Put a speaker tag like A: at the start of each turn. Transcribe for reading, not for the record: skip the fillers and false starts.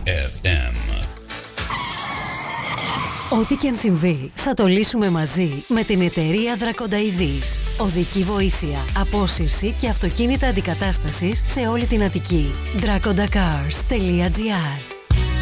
A: FM.
B: Ό,τι και αν συμβεί, θα το λύσουμε μαζί με την εταιρεία Δρακονταειδής. Οδική βοήθεια, απόσυρση και αυτοκίνητα αντικατάστασης σε όλη την Αττική. dracondacars.gr